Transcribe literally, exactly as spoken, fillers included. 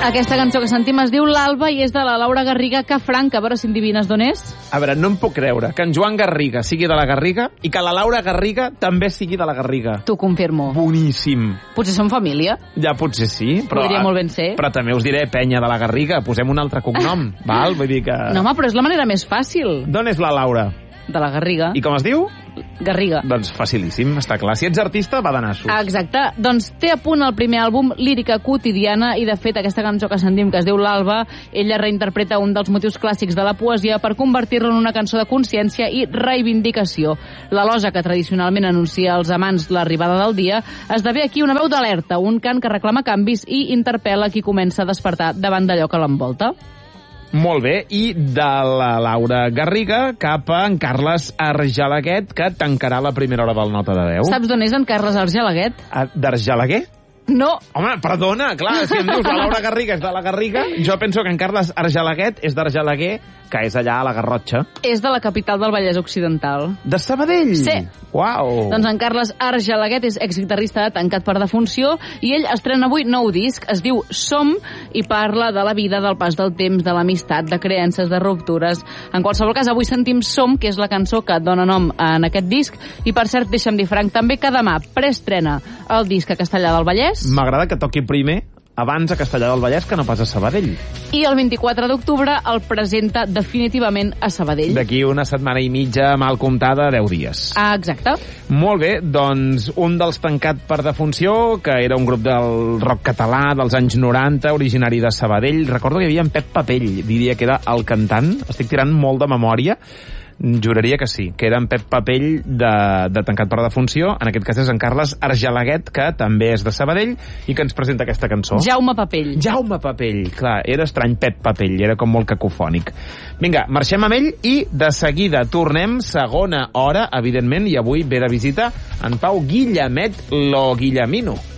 Aquesta cançó que sentim es diu L'Alba i és de la Laura Garriga, que franca, a veure si endivines d'on és. A veure, no em puc creure que en Joan Garriga sigui de la Garriga i que la Laura Garriga també sigui de la Garriga. T'ho confirmo. Boníssim. Potser són família. Ja potser sí, però... Podria molt ben ser. Però també us diré penya de la Garriga, posem un altre cognom, val? Vull dir que... No, home, però és la manera més fàcil. D'on és la Laura? De la Garriga. I com es diu? Garriga. Doncs facilíssim, està clar. Si ets artista, va de nassos. Exacte. Doncs té a punt el primer àlbum, Lírica quotidiana, i de fet aquesta cançó que sentim, que es diu L'Alba, ella reinterpreta un dels motius clàssics de la poesia per convertir-lo en una cançó de consciència i reivindicació. La losa que tradicionalment anuncia als amants l'arribada del dia esdevé aquí una veu d'alerta, un cant que reclama canvis i interpel·la qui comença a despertar davant d'allò que l'envolta. Molt bé, i de la Laura Garriga cap a en Carles Argelaguet, que tancarà la primera hora del Nota de Veu. Saps d'on és en Carles Argelaguet? D'Argelaguer? No. Home, perdona, clar, si em dius la Laura Garriga és de la Garriga, jo penso que en Carles Argelaguet és d'Argelaguer, que és allà a la Garrotxa. És de la capital del Vallès Occidental. De Sabadell? Sí. Uau. Doncs en Carles Argelaguet és exguitarrista de Tancat per Defunció i ell estrena avui nou disc, es diu Som, i parla de la vida, del pas del temps, de l'amistat, de creences, de ruptures. En qualsevol cas, avui sentim Som, que és la cançó que dona nom en aquest disc, i per cert, deixa'm dir, Frank, també que demà preestrena el disc a Castellar del Vallès. M'agrada que toqui primer abans a Castellar del Vallès que no pas a Sabadell. I el vint-i-quatre d'octubre el presenta definitivament a Sabadell. D'aquí una setmana i mitja mal comptada, deu dies. Ah, exacte. Molt bé, doncs un dels Tancat per Defunció, que era un grup del rock català dels anys noranta, originari de Sabadell. Recordo que hi havia en Pep Papell, diria que era el cantant. Estic tirant molt de memòria. Juraria que sí, que era en Pep Papell de, de Tancat per Defunció. En aquest cas és en Carles Argelaguet, que també és de Sabadell i que ens presenta aquesta cançó. Jaume Papell. Jaume Papell, clar, era estrany Pep Papell, era com molt cacofònic. Vinga, marxem amb ell i de seguida tornem, segona hora, evidentment, i avui ve de visita en Pau Guillemet lo Guillemino.